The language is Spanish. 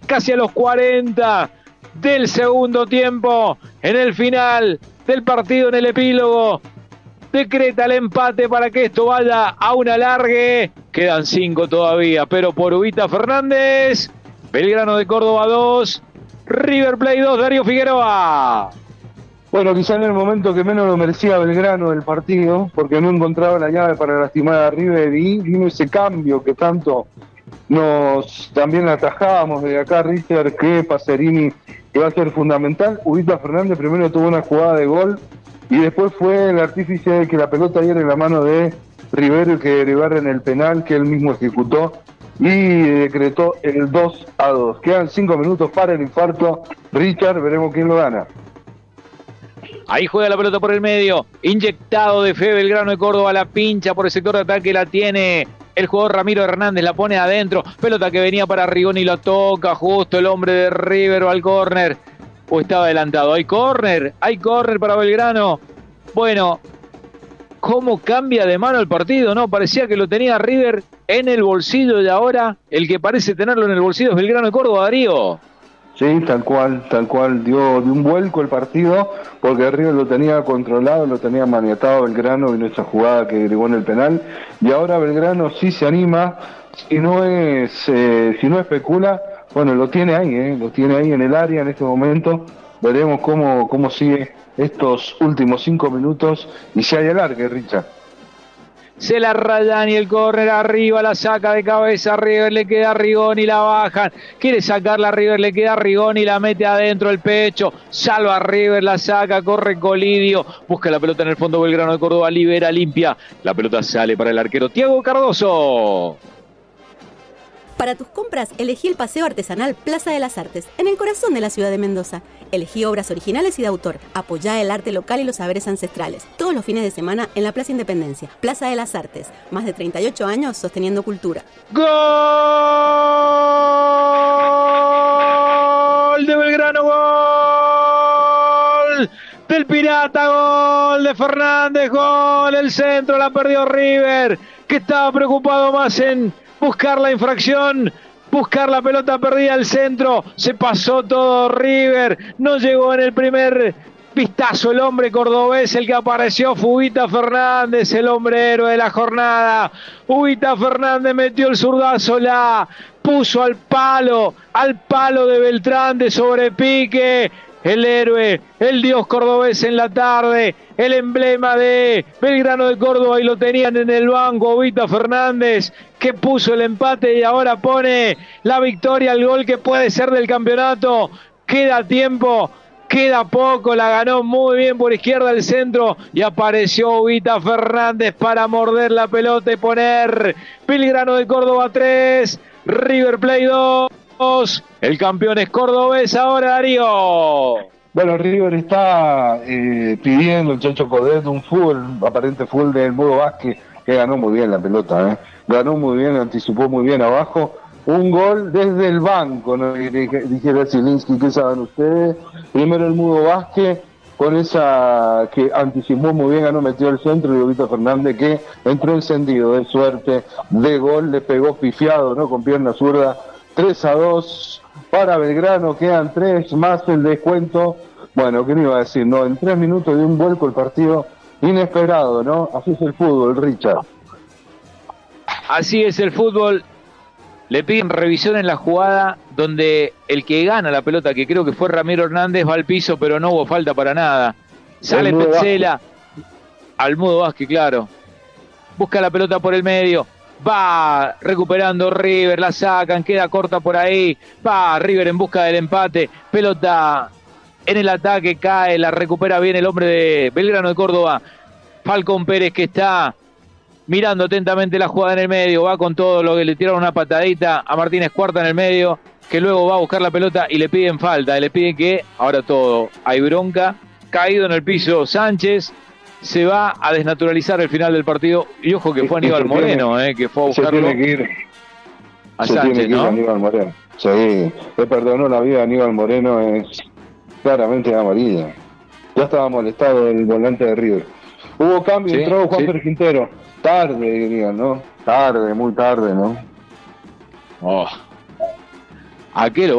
casi a los 40 del segundo tiempo, en el final del partido, en el epílogo, decreta el empate para que esto vaya a un alargue. Quedan 5 todavía, pero por Ubita Fernández, Belgrano de Córdoba 2, River Plate 2, Darío Figueroa. Bueno, quizá en el momento que menos lo merecía Belgrano del partido, porque no encontraba la llave para lastimar a River, y vino ese cambio que tanto nos también atajábamos desde acá, Richard, que Pacerini iba a ser fundamental. Ubita Fernández primero tuvo una jugada de gol y después fue el artífice de que la pelota diera en la mano de Rivero y que derivara en el penal que él mismo ejecutó y decretó el 2-2. Quedan 5 minutos para el infarto. Richard, veremos quién lo gana. Ahí juega la pelota por el medio, inyectado de fe Belgrano de Córdoba, la pincha por el sector de ataque, la tiene el jugador Ramiro Hernández, la pone adentro, pelota que venía para Rigoni, la toca justo el hombre de River al córner, o estaba adelantado, hay córner para Belgrano. Bueno, cómo cambia de mano el partido, ¿no? Parecía que lo tenía River en el bolsillo y ahora el que parece tenerlo en el bolsillo es Belgrano de Córdoba, Darío. Sí, tal cual, dio un vuelco el partido, porque River lo tenía controlado, lo tenía maniatado Belgrano en esa jugada que derivó en el penal, y ahora Belgrano sí se anima, si no especula, bueno, lo tiene ahí en el área en este momento. Veremos cómo sigue estos últimos 5 minutos y si hay alargue, Richard. Se la rayan y el córner arriba, la saca de cabeza River, le queda a Rigoni, la bajan, quiere sacarla a River, le queda a Rigoni, la mete adentro el pecho, salva a River, la saca, corre Colidio, busca la pelota en el fondo Belgrano de Córdoba, libera, limpia, la pelota sale para el arquero Tiago Cardoso. Para tus compras, elegí el Paseo Artesanal Plaza de las Artes, en el corazón de la ciudad de Mendoza. Elegí obras originales y de autor. Apoyá el arte local y los saberes ancestrales. Todos los fines de semana en la Plaza Independencia. Plaza de las Artes. Más de 38 años sosteniendo cultura. ¡Gol de Belgrano! ¡Gol del Pirata! ¡Gol de Fernández! ¡Gol! El centro la perdió River, que estaba preocupado más en buscar la infracción, buscar la pelota perdida al centro, se pasó todo River, no llegó en el primer vistazo el hombre cordobés, el que apareció fue Ubita Fernández, el hombre héroe de la jornada. Ubita Fernández metió el zurdazo, la puso al palo de Beltrán de sobrepique. El héroe, el dios cordobés en la tarde, el emblema de Belgrano de Córdoba, y lo tenían en el banco, Ubita Fernández, que puso el empate y ahora pone la victoria, el gol que puede ser del campeonato. Queda tiempo, queda poco, la ganó muy bien por izquierda el centro y apareció Ubita Fernández para morder la pelota y poner Belgrano de Córdoba 3, River Plate 2. El campeón es cordobés ahora, Darío. Bueno, River está pidiendo el Chacho Codet un aparente full del Mudo Vázquez, que ganó muy bien la pelota, ganó muy bien, anticipó muy bien abajo, un gol desde el banco, ¿no? Dijera Zielinski, ¿qué saben ustedes? Primero el Mudo Vázquez, con esa que anticipó muy bien, ganó, metió el centro, y Ubita Fernández, que entró encendido de suerte, de gol, le pegó pifiado, ¿no? Con pierna zurda. 3-2 para Belgrano, quedan 3 más el descuento. Bueno, ¿qué me iba a decir? No, en 3 minutos de un vuelco el partido inesperado, ¿no? Así es el fútbol, Richard. Así es el fútbol. Le piden revisión en la jugada donde el que gana la pelota, que creo que fue Ramiro Hernández, va al piso, pero no hubo falta para nada. Sale Petzela al Mudo Vázquez, claro. Busca la pelota por el medio. Va recuperando River, la sacan, queda corta por ahí, va River en busca del empate, pelota en el ataque, cae, la recupera bien el hombre de Belgrano de Córdoba, Falcón Pérez, que está mirando atentamente la jugada en el medio, va con todo, lo que le tiraron una patadita a Martínez Cuarta en el medio, que luego va a buscar la pelota y le piden falta, le piden que, ahora todo, hay bronca, caído en el piso Sánchez, se va a desnaturalizar el final del partido. Y ojo que fue Aníbal Moreno, que fue a buscarlo. Se tiene que ir a Sánchez, ¿no? Aníbal Moreno. Sí, le perdonó la vida a Aníbal Moreno, es claramente amarilla. Ya estaba molestado el volante de River. Hubo cambio, sí, entró Juan Quintero. Tarde, dirían, ¿no? Tarde, muy tarde, ¿no? Oh. ¿A qué lo